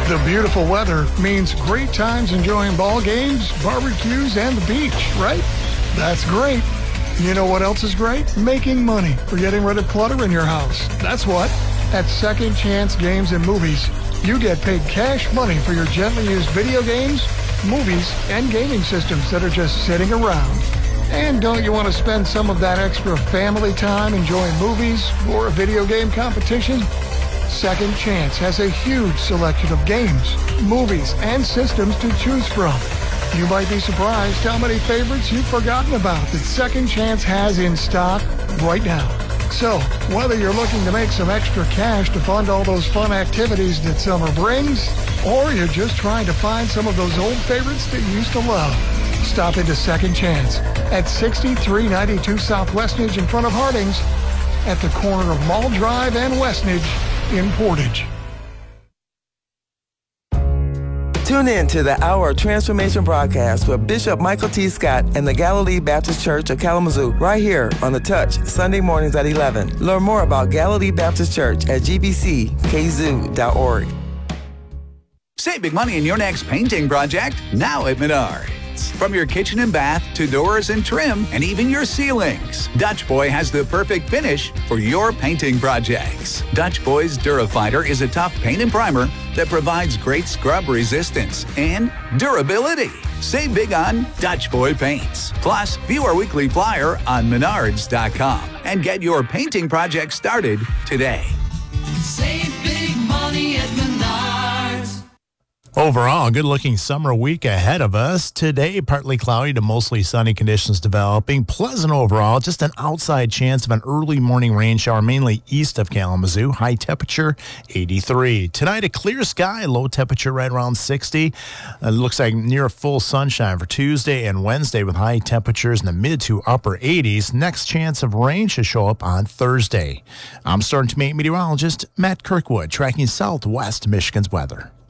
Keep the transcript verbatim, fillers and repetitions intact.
The beautiful weather means great times enjoying ball games, barbecues, and the beach, right? That's great. You know what else is great? Making money for getting rid of clutter in your house. That's what. At Second Chance Games and Movies, you get paid cash money for your gently used video games, movies, and gaming systems that are just sitting around. And don't you want to spend some of that extra family time enjoying movies or a video game competition? Second Chance has a huge selection of games, movies, and systems to choose from. You might be surprised how many favorites you've forgotten about that Second Chance has in stock right now. So, whether you're looking to make some extra cash to fund all those fun activities that summer brings, or you're just trying to find some of those old favorites that you used to love, stop into Second Chance at sixty-three ninety-two South Westnedge in front of Harding's, at the corner of Mall Drive and Westnedge in Portage. Tune in to the Hour of Transformation broadcast with Bishop Michael T. Scott and the Galilee Baptist Church of Kalamazoo right here on The Touch, Sunday mornings at eleven. Learn more about Galilee Baptist Church at g b c k zoo dot org. Save big money in your next painting project now at Menards. From your kitchen and bath to doors and trim and even your ceilings, Dutch Boy has the perfect finish for your painting projects. Dutch Boy's Durafighter is a tough paint and primer that provides great scrub resistance and durability. Save big on Dutch Boy paints. Plus, view our weekly flyer on menards dot com and get your painting project started today. Save big money at Menards. Overall, good-looking summer week ahead of us. Today, partly cloudy to mostly sunny conditions developing. Pleasant overall, just an outside chance of an early morning rain shower, mainly east of Kalamazoo. High temperature, eighty-three. Tonight, a clear sky, low temperature right around sixty. It looks like near full sunshine for Tuesday and Wednesday with high temperatures in the mid to upper eighties. Next chance of rain should show up on Thursday. I'm starting to make meteorologist Matt Kirkwood, tracking southwest Michigan's weather.